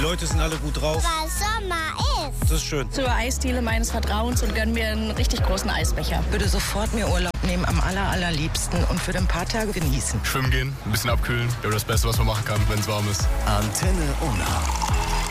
Leute sind alle gut drauf. Weil Sommer ist. Das ist schön. Zur Eisdiele meines Vertrauens und gönnen mir einen richtig großen Eisbecher. Würde sofort mir Urlaub nehmen, am allerliebsten und für ein paar Tage genießen. Schwimmen gehen, ein bisschen abkühlen. Ja, das Beste, was man machen kann, wenn es warm ist. Antenne Unna.